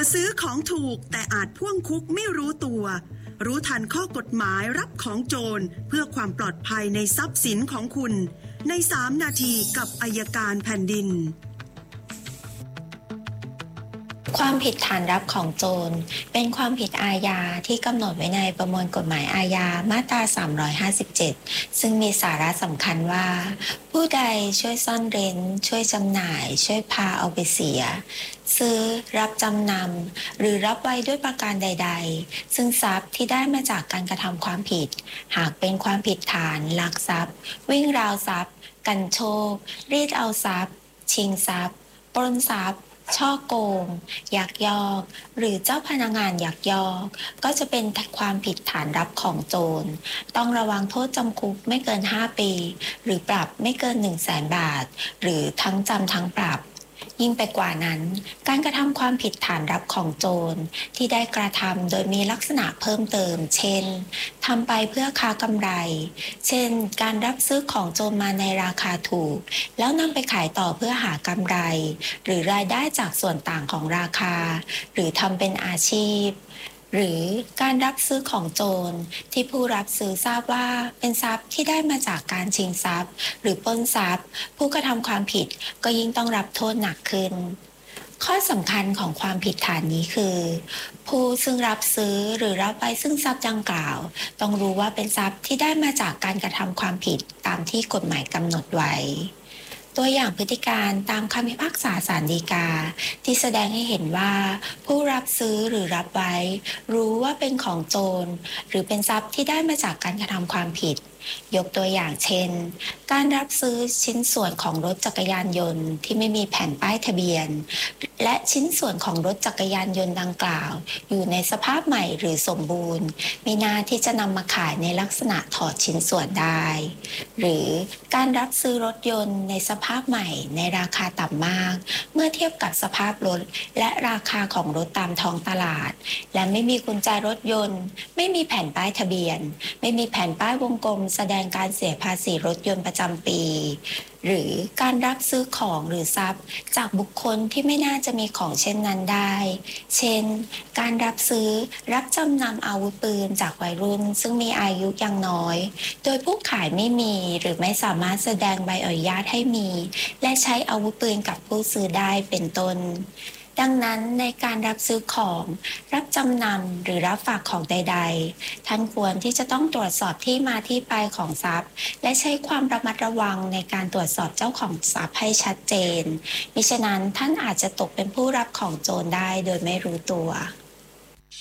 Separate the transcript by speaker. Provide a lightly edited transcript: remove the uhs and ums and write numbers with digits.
Speaker 1: ซื้อของถูกแต่อาจพ่วงคุกไม่รู้ตัว รู้ทันข้อกฎหมายรับของโจรเพื่อความปลอดภัยในทรัพย์สินของคุณใน3 นาทีกับอัยการแผ่นดิน
Speaker 2: ความผิดฐานรับของโจรเป็นความผิดอาญาที่กำหนดไว้ในประมวลกฎหมายอาญามาตรา357ซึ่งมีสาระสำคัญว่าผู้ใดช่วยซ่อนเร้นช่วยจำหน่ายช่วยพาเอาไปเสียซื้อรับจำนำหรือรับไว้ด้วยประการใดๆซึ่งทรัพย์ที่ได้มาจากการกระทำความผิดหากเป็นความผิดฐานลักทรัพย์วิ่งราวทรัพย์กันโชครีดเอาทรัพย์ชิงทรัพย์ปล้นทรัพย์ช่อโกงยักยอกหรือเจ้าพนักงานยักยอกก็จะเป็นความผิดฐานรับของโจรต้องระวังโทษจำคุกไม่เกิน5 ปีหรือปรับไม่เกิน100,000 บาทหรือทั้งจำทั้งปรับยิ่งไปกว่านั้นการกระทำความผิดฐานรับของโจรที่ได้กระทำโดยมีลักษณะเพิ่มเติมเช่นทำไปเพื่อค้ากำไรเช่นการรับซื้อของโจรมาในราคาถูกแล้วนำไปขายต่อเพื่อหากำไรหรือรายได้จากส่วนต่างของราคาหรือทำเป็นอาชีพหรือการรับซื้อของโจรที่ผู้รับซื้อทราบว่าเป็นทรัพย์ที่ได้มาจากการชิงทรัพย์หรือปล้นทรัพย์ผู้กระทำความผิดก็ยิ่งต้องรับโทษหนักขึ้นข้อสำคัญของความผิดฐานนี้คือผู้ซึ่งรับซื้อหรือรับไว้ซึ่งทรัพย์ดังกล่าวต้องรู้ว่าเป็นทรัพย์ที่ได้มาจากการกระทำความผิดตามที่กฎหมายกำหนดไว้ตัวอย่างพฤติการตามคำพิพากษาศาลฎีกาที่แสดงให้เห็นว่าผู้รับซื้อหรือรับไว้รู้ว่าเป็นของโจรหรือเป็นทรัพย์ที่ได้มาจากการกระทำความผิดยกตัวอย่างเช่นการรับซื้อชิ้นส่วนของรถจักรยานยนต์ที่ไม่มีแผ่นป้ายทะเบียนและชิ้นส่วนของรถจักรยานยนต์ดังกล่าวอยู่ในสภาพใหม่หรือสมบูรณ์มีหน้าที่จะนำมาขายในลักษณะถอดชิ้นส่วนได้หรือการรับซื้อรถยนต์ในสภาพใหม่ในราคาต่ำมากเมื่อเทียบกับสภาพรถและราคาของรถตามท้องตลาดและไม่มีกุญแจรถยนต์ไม่มีแผ่นป้ายทะเบียนไม่มีแผ่นป้ายวงกลมแสดงการเสียภาษีรถยนต์ประจำปีหรือการรับซื้อของหรือทรัพย์จากบุคคลที่ไม่น่าจะมีของเช่นนั้นได้เช่นการรับซื้อรับจำนำอาวุธปืนจากวัยรุ่นซึ่งมีอายุยังน้อยโดยผู้ขายไม่มีหรือไม่สามารถแสดงใบอนุญาตให้มีและใช้อาวุธปืนกับผู้ซื้อได้เป็นต้นดังนั้นในการรับซื้อของรับจำนำหรือรับฝากของใดๆท่านควรที่จะต้องตรวจสอบที่มาที่ไปของทรัพย์และใช้ความระมัดระวังในการตรวจสอบเจ้าของทรัพย์ให้ชัดเจนมิฉะนั้นท่านอาจจะตกเป็นผู้รับของโจรได้โดยไม่รู้ตัว